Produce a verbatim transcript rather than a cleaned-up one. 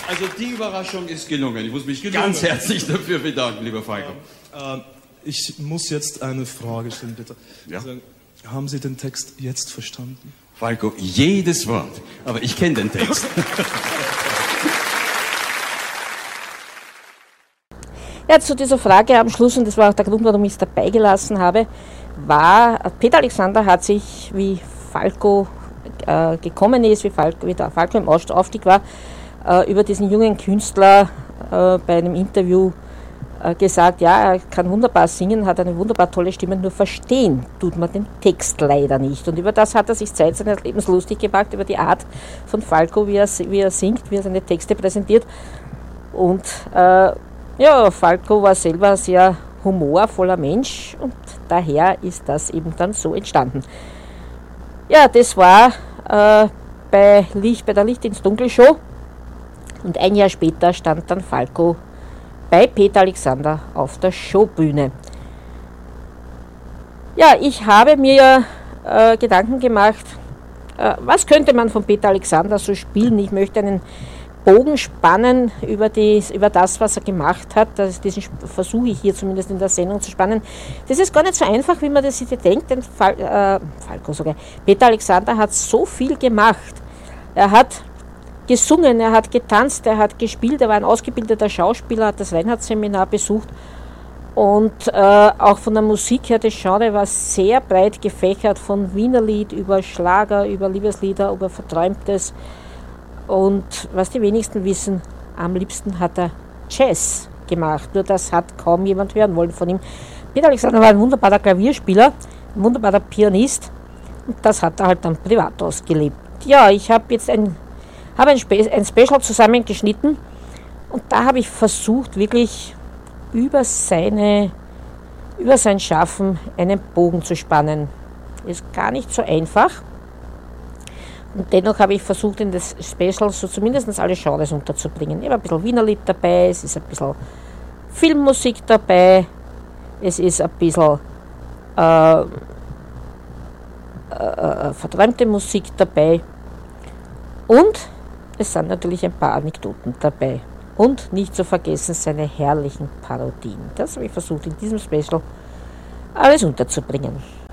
Also die Überraschung ist gelungen. Ich muss mich ganz herzlich dafür bedanken, lieber Falco. Ähm, ich muss jetzt eine Frage stellen, bitte. Ja? Also, haben Sie den Text jetzt verstanden? Falco, jedes Wort. Aber ich kenne den Text. Ja, zu dieser Frage am Schluss, und das war auch der Grund, warum ich es dabei gelassen habe, war, Peter Alexander hat sich, wie Falco äh, gekommen ist, wie Falco, wie der Falco im Aufstieg war, äh, über diesen jungen Künstler äh, bei einem Interview äh, gesagt, ja, er kann wunderbar singen, hat eine wunderbar tolle Stimme, nur verstehen tut man den Text leider nicht. Und über das hat er sich Zeit seines Lebens lustig gemacht, über die Art von Falco, wie er, wie er singt, wie er seine Texte präsentiert. Und äh, ja, Falco war selber ein sehr humorvoller Mensch und daher ist das eben dann so entstanden. Ja, das war äh, bei, Licht, bei der Licht ins Dunkel Show und ein Jahr später stand dann Falco bei Peter Alexander auf der Showbühne. Ja, ich habe mir äh, Gedanken gemacht, äh, was könnte man von Peter Alexander so spielen. Ich möchte einen Bogen spannen über, die, über das, was er gemacht hat. Das, diesen versuche ich hier zumindest in der Sendung zu spannen. Das ist gar nicht so einfach, wie man das sich denkt, denn Fal, äh, Falco sogar. Peter Alexander hat so viel gemacht. Er hat gesungen, er hat getanzt, er hat gespielt, er war ein ausgebildeter Schauspieler, hat das Reinhardt-Seminar besucht und äh, auch von der Musik her, das Genre war sehr breit gefächert, von Wienerlied über Schlager, über Liebeslieder, über Verträumtes. Und was die wenigsten wissen, am liebsten hat er Jazz gemacht. Nur das hat kaum jemand hören wollen von ihm. Peter Alexander war ein wunderbarer Klavierspieler, ein wunderbarer Pianist. Und das hat er halt dann privat ausgelebt. Ja, ich habe jetzt ein, habe ein, Spe- ein Special zusammengeschnitten. Und da habe ich versucht, wirklich über, seine, über sein Schaffen einen Bogen zu spannen. Ist gar nicht so einfach. Und dennoch habe ich versucht, in das Special so zumindest alle Genres unterzubringen. Ich habe ein bisschen Wienerlied dabei, es ist ein bisschen Filmmusik dabei, es ist ein bisschen äh, äh, verträumte Musik dabei und es sind natürlich ein paar Anekdoten dabei. Und nicht zu vergessen seine herrlichen Parodien. Das habe ich versucht, in diesem Special alles unterzubringen.